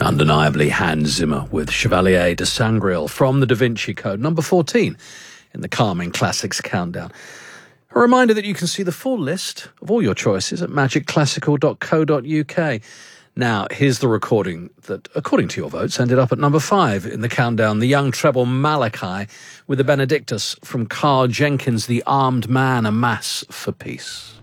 Undeniably Hans Zimmer with Chevalier de Sangreal from the Da Vinci Code, number 14 in the Calming Classics Countdown. A reminder that you can see the full list of all your choices at magicclassical.co.uk. Now, here's the recording that, according to your votes, ended up at number 5 in the countdown, the young treble Malachi with the Benedictus from Carl Jenkins, The Armed Man, A Mass for Peace.